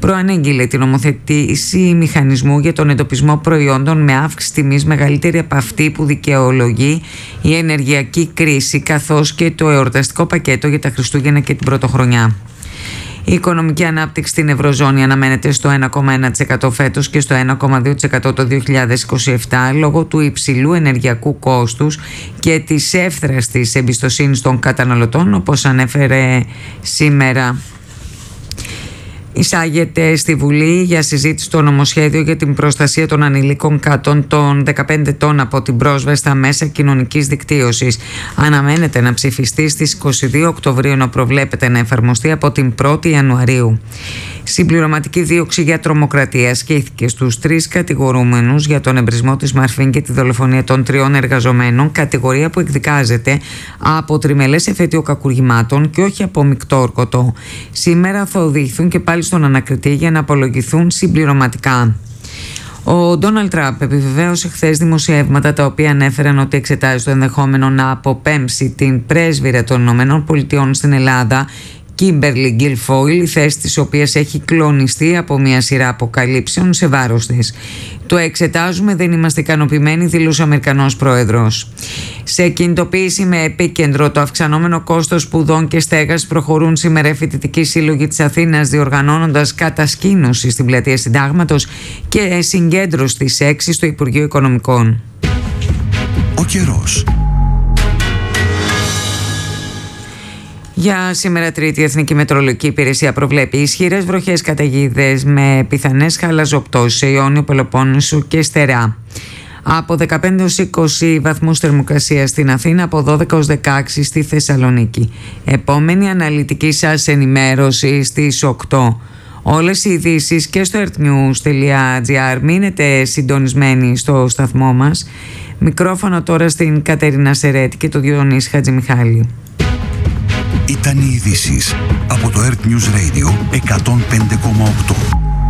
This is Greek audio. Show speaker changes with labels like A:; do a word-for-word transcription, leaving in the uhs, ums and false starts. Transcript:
A: προανήγγειλε την νομοθετήση μηχανισμού για τον εντοπισμό προϊόντων με αύξηση τιμής μεγαλύτερη από αυτή που δικαιολογεί η ενεργειακή κρίση, καθώς και το εορταστικό πακέτο για τα Χριστούγεννα και την Πρωτοχρονιά. Η οικονομική ανάπτυξη στην Ευρωζώνη αναμένεται στο ένα κόμμα ένα τοις εκατό φέτος και στο ένα κόμμα δύο τοις εκατό το δύο χιλιάδες είκοσι επτά λόγω του υψηλού ενεργειακού κόστους και της εύθραστης εμπιστοσύνης των καταναλωτών, όπως ανέφερε σήμερα. Εισάγεται στη Βουλή για συζήτηση το νομοσχέδιο για την προστασία των ανηλίκων κάτω των δεκαπέντε ετών από την πρόσβαση στα μέσα κοινωνικής δικτύωσης. Αναμένεται να ψηφιστεί στις είκοσι δύο Οκτωβρίου, ενώ προβλέπεται να εφαρμοστεί από την πρώτη Ιανουαρίου. Συμπληρωματική δίωξη για τρομοκρατία ασκήθηκε στους τρεις κατηγορούμενους για τον εμπρισμό της Μαρφίν και τη δολοφονία των τριών εργαζομένων, κατηγορία που εκδικάζεται από τριμελές εφετείο κακουργημάτων και όχι από μεικτό ορκωτό. Σήμερα θα οδηγηθούν και πάλι στον ανακριτή για να απολογηθούν συμπληρωματικά. Ο Ντόναλντ Τραμπ επιβεβαίωσε χθες δημοσιεύματα τα οποία ανέφεραν ότι εξετάζει το ενδεχόμενο να αποπέμψει την πρέσβυρα των ΗΠΑ στην Ελλάδα, Κίμπερλι Γκίλφόιλ, η θέση της οποίας έχει κλονιστεί από μια σειρά αποκαλύψεων σε βάρος της. Το εξετάζουμε, δεν είμαστε ικανοποιημένοι, δήλωσε ο Αμερικανός πρόεδρος. Σε κινητοποίηση με επίκεντρο το αυξανόμενο κόστος σπουδών και στέγασης, προχωρούν σήμερα οι φοιτητικοί σύλλογοι της Αθήνας, διοργανώνοντας κατασκήνωση στην πλατεία Συντάγματος και συγκέντρωση στις έξι στο Υπουργείο Οικονομικών.
B: Ο καιρός.
A: Για σήμερα Τρίτη, η Εθνική Μετεωρολογική Υπηρεσία προβλέπει ισχυρές βροχές, καταιγίδες με πιθανές χαλαζοπτώσεις σε Ιόνιο, Πελοπόννησο και Στερεά. Από δεκαπέντε έως είκοσι βαθμούς θερμοκρασία στην Αθήνα, από δώδεκα έως δεκαέξι στη Θεσσαλονίκη. Επόμενη αναλυτική σας ενημέρωση στις οκτώ. Όλες οι ειδήσεις και στο earthnews τελεία gr. Μείνετε συντονισμένοι στο σταθμό μας. Μικρόφωνο τώρα στην Κατερίνα Σερέτη και το Διονύση Χατζημιχάλη.
B: Ήταν οι ειδήσεις από το Earth News Radio εκατόν πέντε κόμμα οκτώ.